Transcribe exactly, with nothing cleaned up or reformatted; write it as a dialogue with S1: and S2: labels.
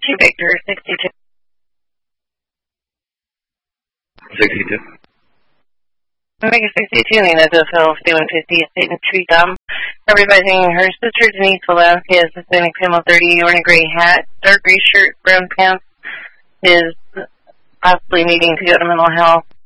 S1: Whiskey Victor, sixty-two.
S2: sixty-two.
S1: Omega sixty-two, Nina Dofil, fifty-one fifty, State and Tree Gum. Everybody, her sister Denise Velasquez, Hispanic female, thirty, wearing a gray hat, dark gray shirt, brown pants, is possibly needing to go to mental health.